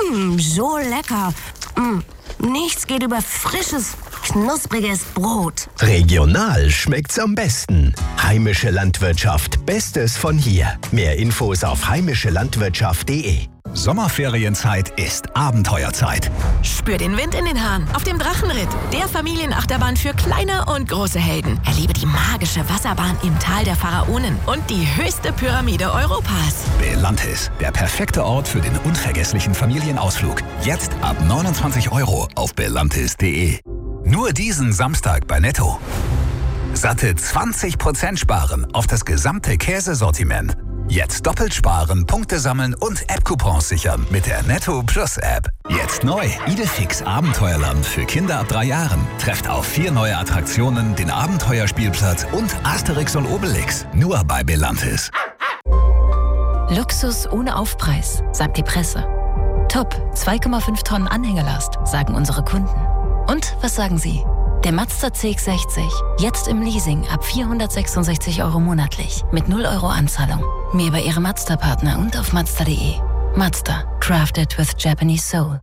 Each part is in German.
So lecker. Nichts geht über frisches, knuspriges Brot. Regional schmeckt's am besten. Heimische Landwirtschaft, Bestes von hier. Mehr Infos auf heimischelandwirtschaft.de. Sommerferienzeit ist Abenteuerzeit. Spür den Wind in den Haaren auf dem Drachenritt, der Familienachterbahn für kleine und große Helden. Erlebe die magische Wasserbahn im Tal der Pharaonen und die höchste Pyramide Europas. Belantis, der perfekte Ort für den unvergesslichen Familienausflug. Jetzt ab 29 € auf belantis.de. Nur diesen Samstag bei Netto. Satte 20% sparen auf das gesamte Käsesortiment. Jetzt doppelt sparen, Punkte sammeln und App-Coupons sichern mit der Netto Plus App. Jetzt neu, Idefix Abenteuerland für Kinder ab 3 Jahren. Trefft auf 4 neue Attraktionen, den Abenteuerspielplatz und Asterix und Obelix. Nur bei Belantis. Luxus ohne Aufpreis, sagt die Presse. Top, 2,5 Tonnen Anhängelast, sagen unsere Kunden. Und was sagen Sie? Der Mazda CX-60, jetzt im Leasing ab 466 € monatlich, mit 0 € Anzahlung. Mehr bei Ihrem Mazda-Partner und auf Mazda.de. Mazda, crafted with Japanese soul.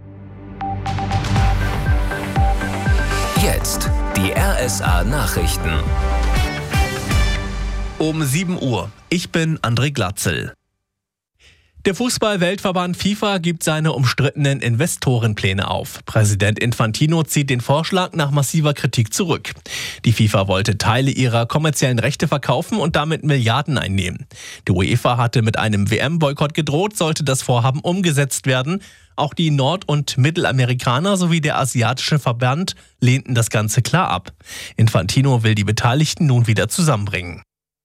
Jetzt die RSA-Nachrichten. Um 7 Uhr. Ich bin André Glatzel. Der Fußball-Weltverband FIFA gibt seine umstrittenen Investorenpläne auf. Präsident Infantino zieht den Vorschlag nach massiver Kritik zurück. Die FIFA wollte Teile ihrer kommerziellen Rechte verkaufen und damit Milliarden einnehmen. Die UEFA hatte mit einem WM-Boykott gedroht, sollte das Vorhaben umgesetzt werden. Auch die Nord- und Mittelamerikaner sowie der asiatische Verband lehnten das Ganze klar ab. Infantino will die Beteiligten nun wieder zusammenbringen.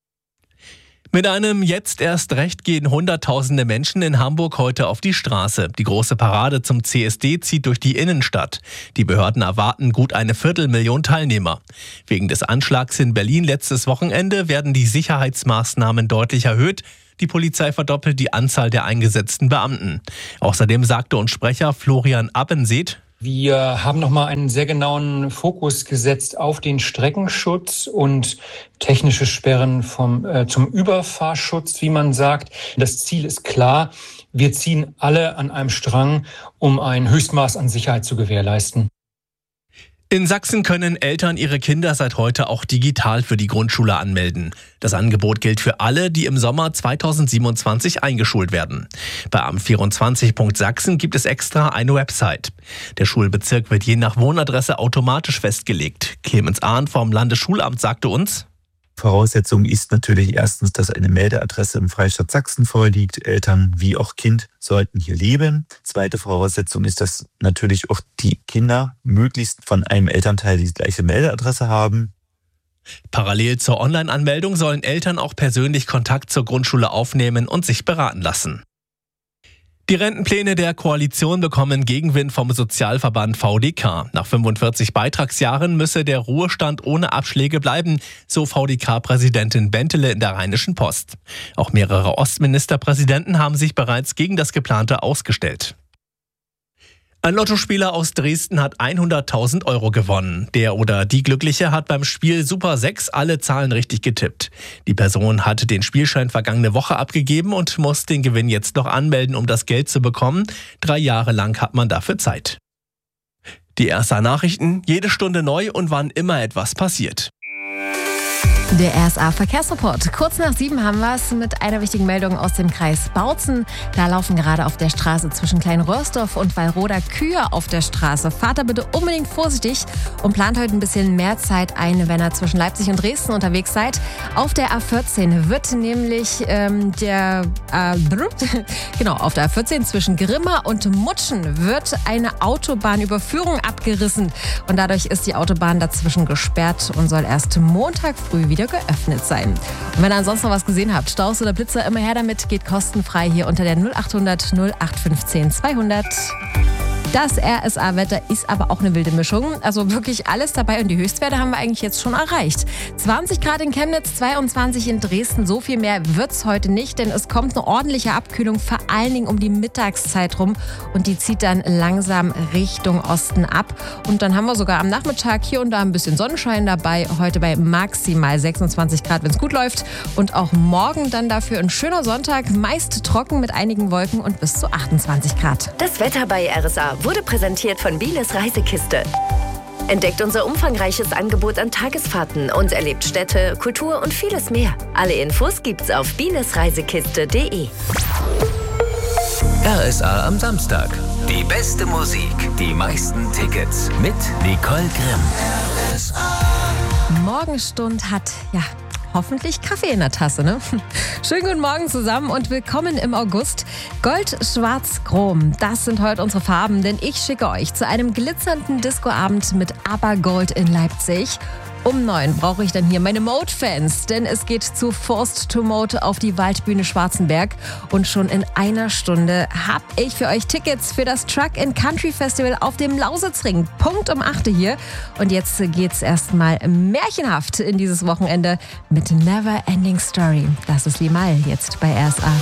Mit einem Jetzt erst Recht gehen Hunderttausende Menschen in Hamburg heute auf die Straße. Die große Parade zum CSD zieht durch die Innenstadt. Die Behörden erwarten gut 250.000 Teilnehmer. Wegen des Anschlags in Berlin letztes Wochenende werden die Sicherheitsmaßnahmen deutlich erhöht. Die Polizei verdoppelt die Anzahl der eingesetzten Beamten. Außerdem sagte uns Sprecher Florian Abbenseet: Wir haben nochmal einen sehr genauen Fokus gesetzt auf den Streckenschutz und technische Sperren zum Überfahrschutz, wie man sagt. Das Ziel ist klar. Wir ziehen alle an einem Strang, um ein Höchstmaß an Sicherheit zu gewährleisten. In Sachsen können Eltern ihre Kinder seit heute auch digital für die Grundschule anmelden. Das Angebot gilt für alle, die im Sommer 2027 eingeschult werden. Bei amt24.sachsen gibt es extra eine Website. Der Schulbezirk wird je nach Wohnadresse automatisch festgelegt. Clemens Ahn vom Landesschulamt sagte uns: Voraussetzung ist natürlich erstens, dass eine Meldeadresse im Freistaat Sachsen vorliegt. Eltern wie auch Kind sollten hier leben. Zweite Voraussetzung ist, dass natürlich auch die Kinder möglichst von einem Elternteil die gleiche Meldeadresse haben. Parallel zur Online-Anmeldung sollen Eltern auch persönlich Kontakt zur Grundschule aufnehmen und sich beraten lassen. Die Rentenpläne der Koalition bekommen Gegenwind vom Sozialverband VDK. Nach 45 Beitragsjahren müsse der Ruhestand ohne Abschläge bleiben, so VDK-Präsidentin Bentele in der Rheinischen Post. Auch mehrere Ostministerpräsidenten haben sich bereits gegen das Geplante ausgestellt. Ein Lottospieler aus Dresden hat 100.000 € gewonnen. Der oder die Glückliche hat beim Spiel Super 6 alle Zahlen richtig getippt. Die Person hatte den Spielschein vergangene Woche abgegeben und muss den Gewinn jetzt noch anmelden, um das Geld zu bekommen. 3 Jahre lang hat man dafür Zeit. Die RSA-Nachrichten, jede Stunde neu und wann immer etwas passiert. Der RSA-Verkehrsreport. Kurz nach 7 haben wir es mit einer wichtigen Meldung aus dem Kreis Bautzen. Da laufen gerade auf der Straße zwischen Kleinröhrsdorf und Wallroda Kühe auf der Straße. Fahrt da bitte unbedingt vorsichtig und plant heute ein bisschen mehr Zeit ein, wenn ihr zwischen Leipzig und Dresden unterwegs seid. Auf der A14 wird nämlich auf der A14 zwischen Grimma und Mutschen wird eine Autobahnüberführung abgerissen. Und dadurch ist die Autobahn dazwischen gesperrt und soll erst Montag früh wieder geöffnet sein. Und wenn ihr ansonsten noch was gesehen habt, Staus oder Blitzer, immer her damit, geht kostenfrei hier unter der 0800 0815 200. Das RSA-Wetter ist aber auch eine wilde Mischung. Also wirklich alles dabei und die Höchstwerte haben wir eigentlich jetzt schon erreicht. 20 Grad in Chemnitz, 22 in Dresden. So viel mehr wird's heute nicht, denn es kommt eine ordentliche Abkühlung, vor allen Dingen um die Mittagszeit rum. Und die zieht dann langsam Richtung Osten ab. Und dann haben wir sogar am Nachmittag hier und da ein bisschen Sonnenschein dabei. Heute bei maximal 26 Grad, wenn es gut läuft. Und auch morgen dann dafür ein schöner Sonntag, meist trocken mit einigen Wolken und bis zu 28 Grad. Das Wetter bei RSA wurde präsentiert von Bieles Reisekiste. Entdeckt unser umfangreiches Angebot an Tagesfahrten und erlebt Städte, Kultur und vieles mehr. Alle Infos gibt's auf bielesreisekiste.de. RSA am Samstag. Die beste Musik, die meisten Tickets mit Nicole Grimm. RSA. Morgenstund hat, hoffentlich Kaffee in der Tasse, ne? Schönen guten Morgen zusammen und willkommen im August. Gold, Schwarz, Chrom, das sind heute unsere Farben, denn ich schicke euch zu einem glitzernden Discoabend mit Abergold in Leipzig. Um 9 brauche ich dann hier meine Mode-Fans, denn es geht zu Forced to Mode auf die Waldbühne Schwarzenberg. Und schon in einer Stunde habe ich für euch Tickets für das Truck and Country Festival auf dem Lausitzring. Punkt um 8 hier. Und jetzt geht's erstmal märchenhaft in dieses Wochenende mit Never Ending Story. Das ist Limal jetzt bei RSA.